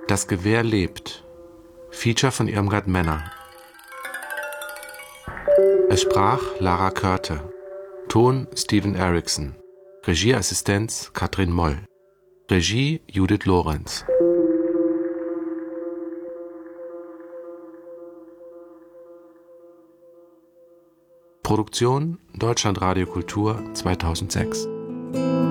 Das Gewehr lebt. Feature von Irmgard Männer. Es sprach Lara Körte. Ton Steven Erickson. Regieassistenz Katrin Moll. Regie Judith Lorenz. Produktion Deutschlandradio Kultur 2006.